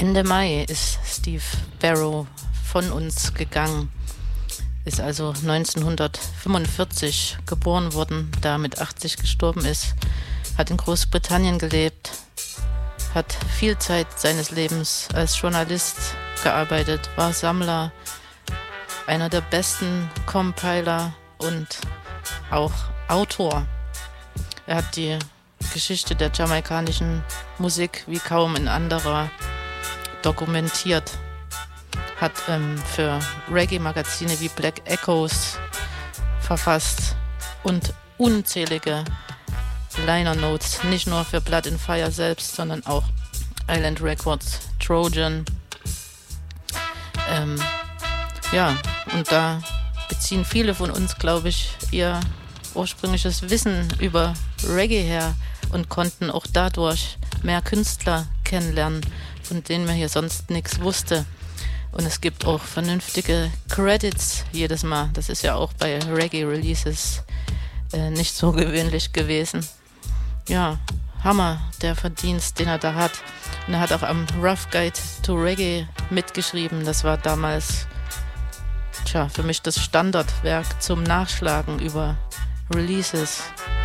Ende Mai ist Steve Barrow von uns gegangen. Ist also 1945 geboren worden, da mit 80 gestorben ist. Hat in Großbritannien gelebt, hat viel Zeit seines Lebens als Journalist gearbeitet, war Sammler, einer der besten Compiler und auch Autor. Er hat die Geschichte der jamaikanischen Musik wie kaum ein anderer dokumentiert. Hat für Reggae-Magazine wie Black Echoes verfasst und unzählige Liner Notes, nicht nur für Blood and Fire selbst, sondern auch Island Records, Trojan. Und da beziehen viele von uns, glaube ich, ihr ursprüngliches Wissen über Reggae her und konnten auch dadurch mehr Künstler kennenlernen, von denen man hier sonst nichts wusste. Und es gibt auch vernünftige Credits jedes Mal. Das ist ja auch bei Reggae-Releases nicht so gewöhnlich gewesen. Ja, Hammer, der Verdienst, den er da hat. Und er hat auch am Rough Guide to Reggae mitgeschrieben. Das war damals für mich das Standardwerk zum Nachschlagen über Releases.